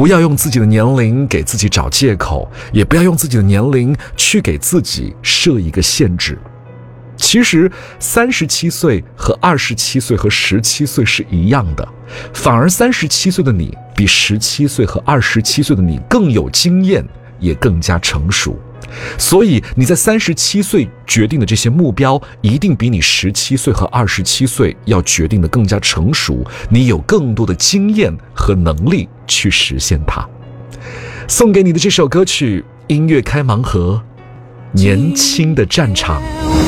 不要用自己的年龄给自己找借口，也不要用自己的年龄去给自己设一个限制。其实37岁和27岁和17岁是一样的，反而37岁的你比17岁和27岁的你更有经验，也更加成熟。所以你在37岁决定的这些目标，一定比你17岁和27岁要决定的更加成熟，你有更多的经验和能力去实现它。送给你的这首歌曲，音乐开盲盒，年轻的战场。